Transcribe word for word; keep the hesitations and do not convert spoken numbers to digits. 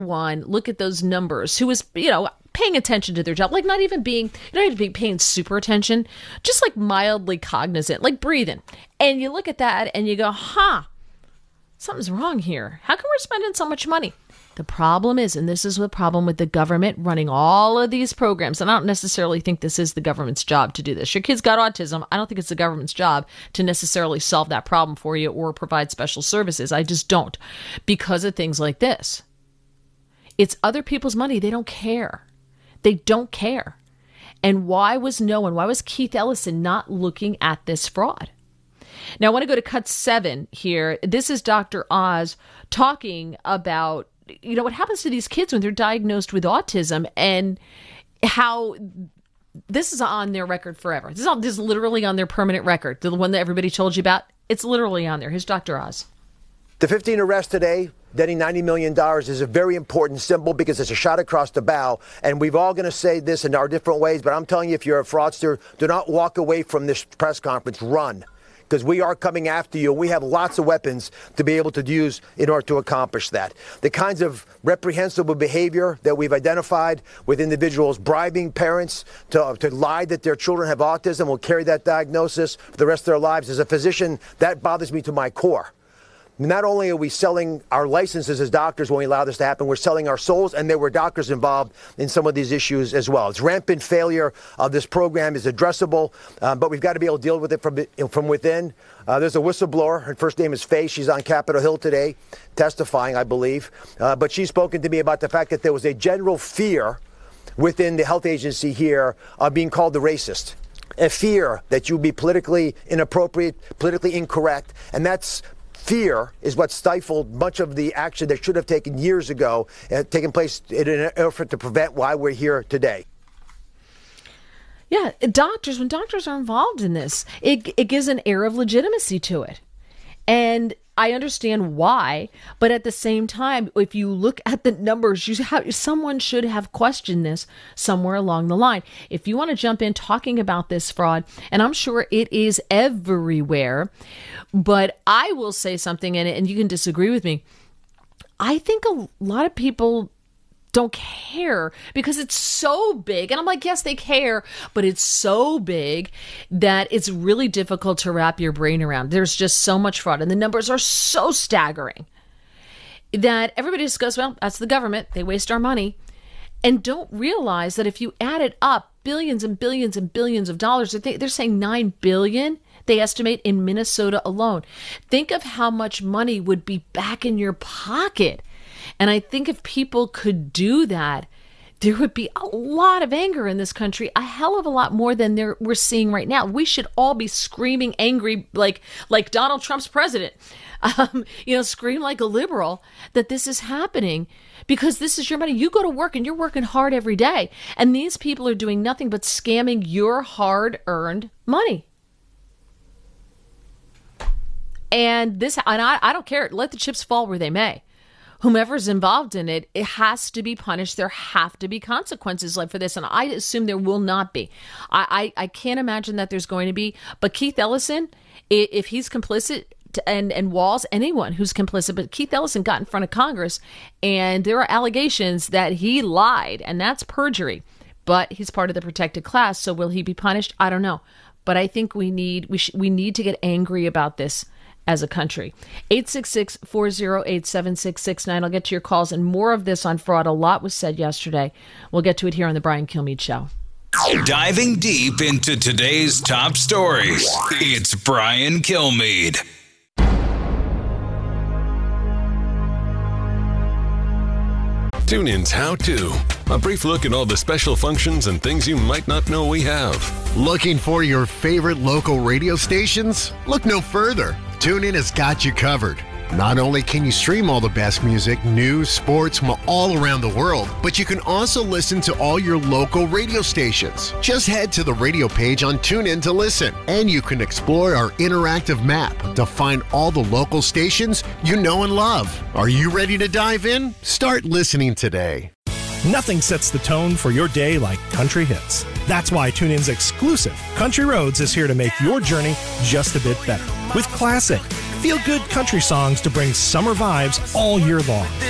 one look at those numbers who was, you know, paying attention to their job, like not even being, you don't have to be paying super attention, just like mildly cognizant, like breathing. And you look at that and you go, huh, something's wrong here. How come we're spending so much money? The problem is, and this is the problem with the government running all of these programs, and I don't necessarily think this is the government's job to do this. Your kid's got autism. I don't think it's the government's job to necessarily solve that problem for you or provide special services. I just don't, because of things like this. It's other people's money. They don't care. They don't care. And why was no one, why was Keith Ellison not looking at this fraud? Now, I want to go to cut seven here. This is Doctor Oz talking about, you know, what happens to these kids when they're diagnosed with autism and how this is on their record forever. This is, all, this is literally on their permanent record. The one that everybody told you about, it's literally on there. Here's Doctor Oz. The fifteen arrests today, netting ninety million dollars, is a very important symbol because it's a shot across the bow. And we've all going to say this in our different ways, but I'm telling you, if you're a fraudster, do not walk away from this press conference. Run. Because we are coming after you, and we have lots of weapons to be able to use in order to accomplish that. The kinds of reprehensible behavior that we've identified with individuals bribing parents to, to lie that their children have autism, will carry that diagnosis for the rest of their lives. As a physician, that bothers me to my core. Not only are we selling our licenses as doctors when we allow this to happen, we're selling our souls, and there were doctors involved in some of these issues as well. It's rampant failure of this program is addressable, um, but we've got to be able to deal with it from, from within. Uh, there's a whistleblower. Her first name is Faye. She's on Capitol Hill today testifying, I believe. Uh, but she's spoken to me about the fact that there was a general fear within the health agency here of being called the racist. A fear that you'd be politically inappropriate, politically incorrect, and that's fear is what stifled much of the action that should have taken years ago and taken place in an effort to prevent why we're here today. Yeah, doctors, when doctors are involved in this, it, it gives an air of legitimacy to it. And I understand why, but at the same time, if you look at the numbers, you have, someone should have questioned this somewhere along the line. If you want to jump in talking about this fraud, and I'm sure it is everywhere, but I will say something, and, and you can disagree with me. I think a lot of people don't care because it's so big. And I'm like, yes, they care, but it's so big that it's really difficult to wrap your brain around. There's just so much fraud, and the numbers are so staggering that everybody just goes, well, that's the government. They waste our money. And don't realize that if you add it up, billions and billions and billions of dollars, they're saying nine billion dollars, they estimate, in Minnesota alone. Think of how much money would be back in your pocket. And I think if people could do that, there would be a lot of anger in this country, a hell of a lot more than there, we're seeing right now. We should all be screaming angry like like Donald Trump's president, um, you know, scream like a liberal that this is happening because this is your money. You go to work and you're working hard every day. And these people are doing nothing but scamming your hard-earned money. And this, and I, I don't care. Let the chips fall where they may. Whomever's involved in it, it has to be punished. There have to be consequences like for this. And I assume there will not be. I, I, I can't imagine that there's going to be. But Keith Ellison, if he's complicit, to, and, and Walz, anyone who's complicit, but Keith Ellison got in front of Congress and there are allegations that he lied, and that's perjury. But he's part of the protected class. So will he be punished? I don't know. But I think we need, we sh- we need to get angry about this as a country. eight six six, four oh eight, seven six six nine. I'll get to your calls and more of this on fraud. A lot was said yesterday. We'll get to it here on the Brian Kilmeade Show. Diving deep into today's top stories, it's Brian Kilmeade. TuneIn's How To. A brief look at all the special functions and things you might not know we have. Looking for your favorite local radio stations? Look no further. TuneIn has got you covered. Not only can you stream all the best music, news, sports from all around the world, but you can also listen to all your local radio stations. Just head to the radio page on TuneIn to listen, and you can explore our interactive map to find all the local stations you know and love. Are you ready to dive in? Start listening today. Nothing sets the tone for your day like country hits. That's why TuneIn's exclusive Country Roads is here to make your journey just a bit better. With classic, feel-good country songs to bring summer vibes all year long.